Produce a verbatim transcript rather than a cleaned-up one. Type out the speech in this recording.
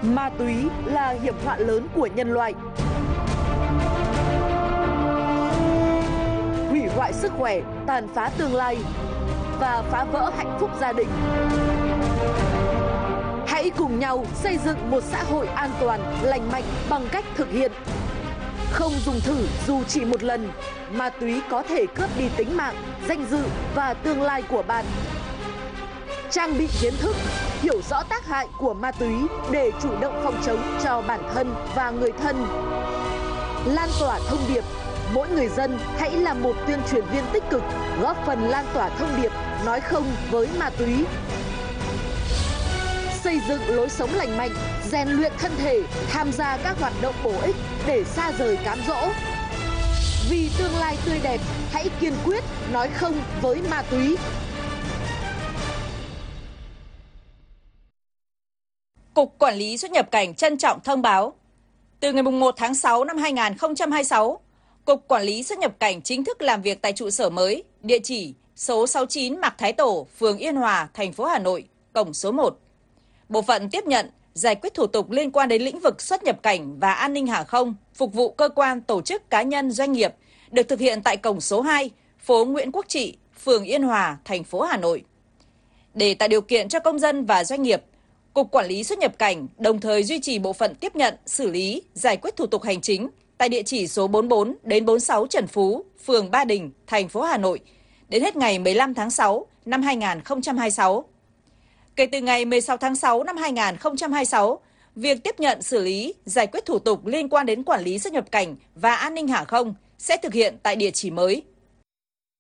Ma túy là hiểm họa lớn của nhân loại. Hủy hoại sức khỏe, tàn phá tương lai và phá vỡ hạnh phúc gia đình. Hãy cùng nhau xây dựng một xã hội an toàn, lành mạnh bằng cách thực hiện không dùng thử dù chỉ một lần. Ma túy có thể cướp đi tính mạng, danh dự và tương lai của bạn. Trang bị kiến thức, hiểu rõ tác hại của ma túy để chủ động phòng chống cho bản thân và người thân. Lan tỏa thông điệp, mỗi người dân hãy là một tuyên truyền viên tích cực, góp phần lan tỏa thông điệp nói không với ma túy. Xây dựng lối sống lành mạnh, rèn luyện thân thể, tham gia các hoạt động bổ ích để xa rời cám dỗ. Vì tương lai tươi đẹp, hãy kiên quyết nói không với ma túy. Cục Quản lý xuất nhập cảnh trân trọng thông báo, từ ngày mùng một tháng sáu năm hai nghìn không trăm hai mươi sáu, Cục Quản lý xuất nhập cảnh chính thức làm việc tại trụ sở mới, địa chỉ số sáu mươi chín Mạc Thái Tổ, phường Yên Hòa, thành phố Hà Nội, cổng số một. Bộ phận tiếp nhận, giải quyết thủ tục liên quan đến lĩnh vực xuất nhập cảnh và an ninh hàng không, phục vụ cơ quan, tổ chức, cá nhân, doanh nghiệp, được thực hiện tại cổng số hai, phố Nguyễn Quốc Trị, phường Yên Hòa, thành phố Hà Nội. Để tạo điều kiện cho công dân và doanh nghiệp, Cục Quản lý xuất nhập cảnh đồng thời duy trì bộ phận tiếp nhận, xử lý, giải quyết thủ tục hành chính tại địa chỉ số bốn mươi bốn đến bốn mươi sáu Trần Phú, phường Ba Đình, thành phố Hà Nội, đến hết ngày mười lăm tháng sáu năm hai nghìn không trăm hai mươi sáu. Kể từ ngày mười sáu tháng sáu năm hai nghìn không trăm hai mươi sáu, việc tiếp nhận, xử lý, giải quyết thủ tục liên quan đến quản lý xuất nhập cảnh và an ninh hàng không sẽ thực hiện tại địa chỉ mới.